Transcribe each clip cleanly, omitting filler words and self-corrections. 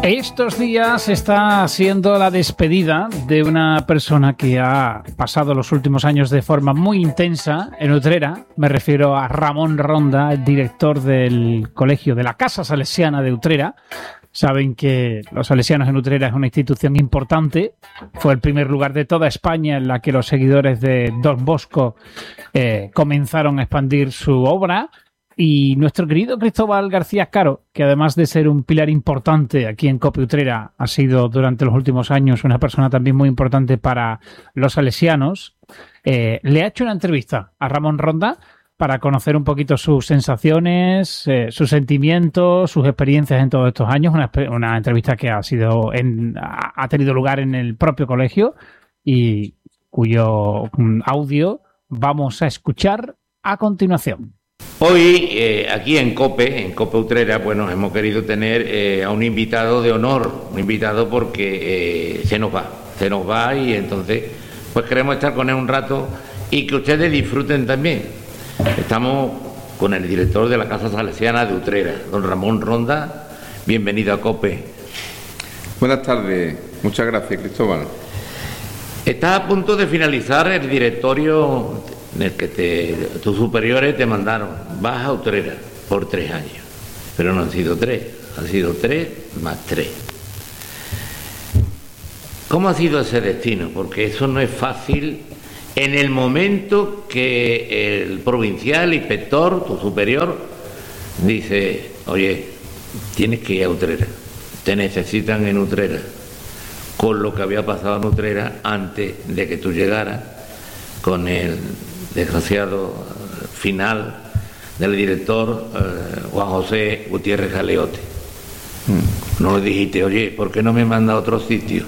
Estos días está siendo la despedida de una persona que ha pasado los últimos años de forma muy intensa en Utrera. Me refiero a Ramón Ronda, el director del colegio de la Casa Salesiana de Utrera. Saben que los salesianos en Utrera es una institución importante. Fue el primer lugar de toda España en la que los seguidores de Don Bosco comenzaron a expandir su obra. Y nuestro querido Cristóbal García Caro, que además de ser un pilar importante aquí en COPE Utrera, ha sido durante los últimos años una persona también muy importante para los salesianos, le ha hecho una entrevista a Ramón Ronda para conocer un poquito sus sensaciones, sus sentimientos, sus experiencias en todos estos años. Una entrevista que ha tenido lugar en el propio colegio y cuyo audio vamos a escuchar a continuación. Hoy, aquí en COPE Utrera, bueno, hemos querido tener a un invitado de honor, un invitado porque se nos va y entonces pues queremos estar con él un rato y que ustedes disfruten también. Estamos con el director de la Casa Salesiana de Utrera, don Ramón Ronda. Bienvenido a COPE. Buenas tardes, muchas gracias, Cristóbal. Está a punto de finalizar el directorio en el que tus superiores te mandaron. Vas a Utrera por 3 años, pero no han sido 3, han sido 3 más 3. ¿Cómo ha sido ese destino? Porque eso no es fácil en el momento que el provincial, el inspector, tu superior, dice: oye, tienes que ir a Utrera, te necesitan en Utrera, con lo que había pasado en Utrera antes de que tú llegaras, con el desgraciado final del director Juan José Gutiérrez Galeote. No le dijiste: oye, ¿por qué no me manda a otro sitio?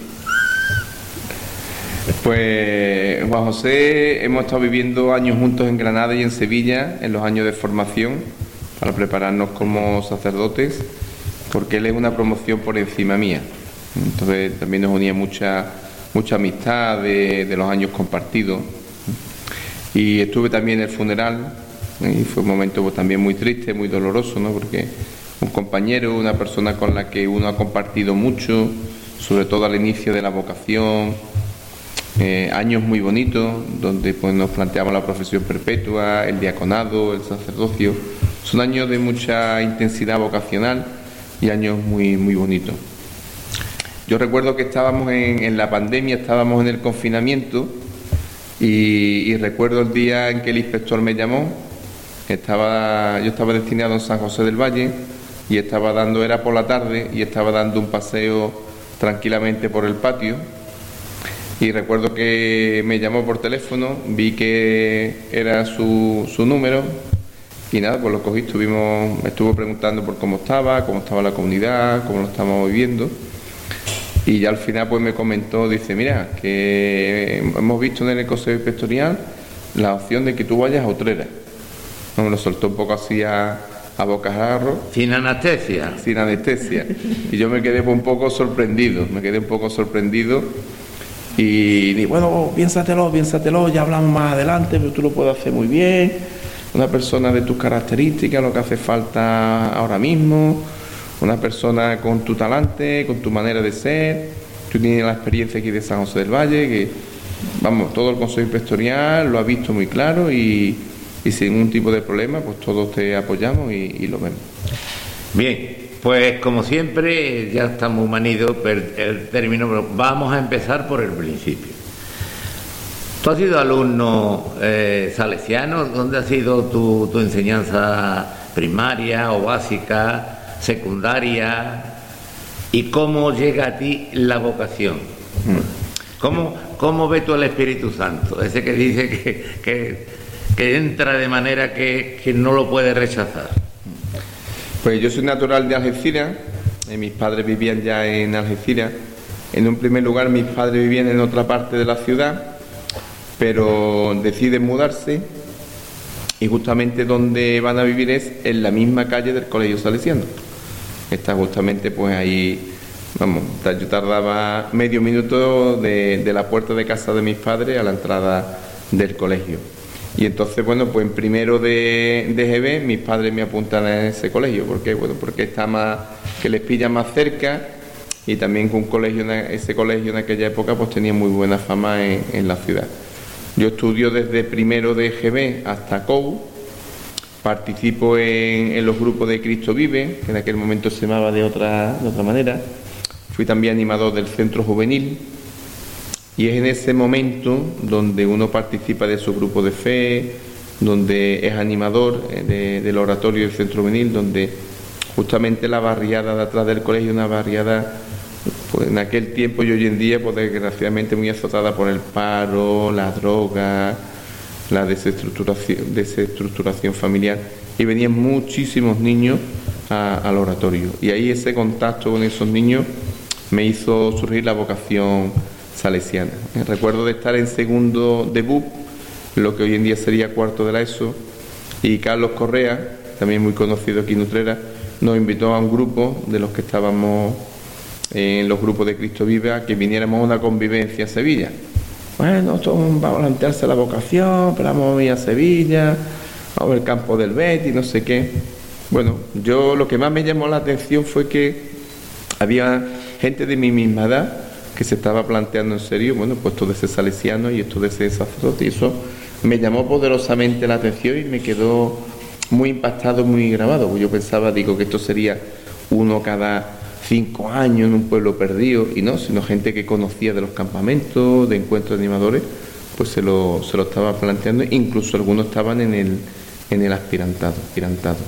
Pues Juan José, hemos estado viviendo años juntos en Granada y en Sevilla, en los años de formación, para prepararnos como sacerdotes, porque él es una promoción por encima mía. Entonces también nos unía mucha amistad de los años compartidos. Y estuve también en el funeral y fue un momento pues también muy triste, muy doloroso, ¿no? Porque un compañero, una persona con la que uno ha compartido mucho, sobre todo al inicio de la vocación, años muy bonitos donde pues nos planteamos la profesión perpetua, el diaconado, el sacerdocio. Son años de mucha intensidad vocacional y años muy, muy bonitos. Yo recuerdo que estábamos en la pandemia, estábamos en el confinamiento. Y recuerdo el día en que el inspector me llamó. Yo estaba destinado en San José del Valle y era por la tarde y estaba dando un paseo tranquilamente por el patio. Y recuerdo que me llamó por teléfono, vi que era su número y nada, pues lo cogí, me estuvo preguntando por cómo estaba la comunidad, cómo lo estábamos viviendo. Y ya al final pues me comentó, dice: mira, que hemos visto en el Consejo Inspectorial la opción de que tú vayas a Utrera. Me lo soltó un poco así a bocajarro. Sin anestesia. Sin anestesia. Y yo me quedé un poco sorprendido, y dije: bueno, piénsatelo, ya hablamos más adelante, pero tú lo puedes hacer muy bien. Una persona de tus características, lo que hace falta ahora mismo. Una persona con tu talante, con tu manera de ser. Tú tienes la experiencia aquí de San José del Valle, que, vamos, todo el Consejo Inspectorial lo ha visto muy claro y sin ningún tipo de problema, pues todos te apoyamos y lo vemos. Bien, pues como siempre, ya estamos manidos el término, pero vamos a empezar por el principio. Tú has sido alumno salesiano. ¿Dónde ha sido tu enseñanza primaria o básica, secundaria? ¿Y cómo llega a ti la vocación? ¿Cómo ve tú el Espíritu Santo? Ese que dice que entra de manera que no lo puede rechazar. Pues yo soy natural de Algeciras. Mis padres vivían ya en Algeciras. En un primer lugar, mis padres vivían en otra parte de la ciudad, pero deciden mudarse y justamente donde van a vivir es en la misma calle del Colegio Salesiano. Está justamente pues ahí, vamos, yo tardaba medio minuto de la puerta de casa de mis padres a la entrada del colegio. Y entonces, bueno, pues en primero de GB mis padres me apuntan a ese colegio. ¿Por qué? Bueno, porque está más, que les pilla más cerca y también que ese colegio en aquella época pues tenía muy buena fama en la ciudad. Yo estudio desde primero de EGB hasta COU, participo en los grupos de Cristo Vive, que en aquel momento se llamaba de otra manera. Fui también animador del centro juvenil, y es en ese momento donde uno participa de su grupo de fe, donde es animador del oratorio del centro juvenil, donde justamente la barriada de atrás del colegio, una barriada pues en aquel tiempo y hoy en día pues desgraciadamente muy azotada por el paro, la droga, la desestructuración familiar, y venían muchísimos niños al oratorio, y ahí ese contacto con esos niños me hizo surgir la vocación salesiana. Recuerdo de estar en segundo de BUP, lo que hoy en día sería cuarto de la ESO, y Carlos Correa, también muy conocido aquí en Utrera, nos invitó a un grupo de los que estábamos en los grupos de Cristo Vive a que viniéramos a una convivencia a Sevilla. Bueno, vamos a plantearse la vocación, pero vamos a ir a Sevilla, a ver el campo del Betis, no sé qué. Bueno, yo lo que más me llamó la atención fue que había gente de mi misma edad que se estaba planteando en serio, bueno, pues esto de ser salesiano y esto de ser sacerdote, y eso me llamó poderosamente la atención y me quedó muy impactado, muy grabado. Yo pensaba, digo, que esto sería uno cada 5 años en un pueblo perdido, y no, sino gente que conocía de los campamentos, de encuentros de animadores, pues se lo estaba planteando, incluso algunos estaban en el aspirantado.